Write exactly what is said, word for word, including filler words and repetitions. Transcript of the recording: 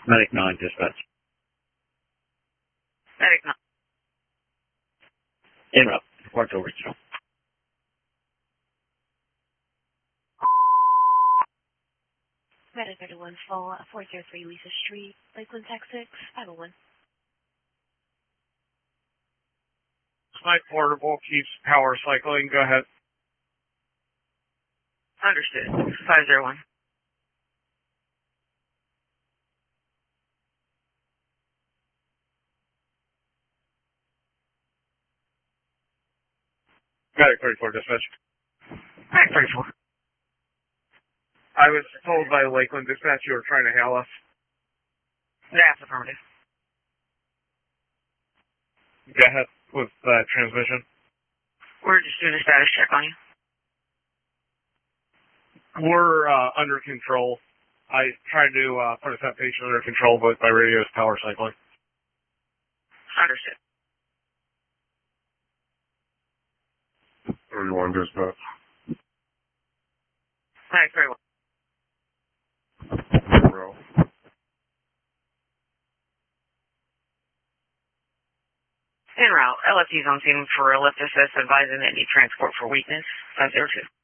Medic nine, dispatch. Medic nine. En route. Report to original. Medic thirty-one, full, four zero three Lisa Street, Lakeland, Texas, five oh one. Snipe portable keeps power cycling. Go ahead. Understood. five zero one. Medic thirty-four, dispatch. Medic thirty-four. I was told by Lakeland Dispatch you were trying to hail us. That's affirmative. Go ahead with uh, transmission. We're just doing a status check on you. We're uh, under control. I tried to uh, put a set patient under control, but my radio is power cycling. Understood. thirty-one, dispatch. Medic thirty-one. Row. En route. L F T's on scene for a lift assist advising that need transport for weakness. five zero two.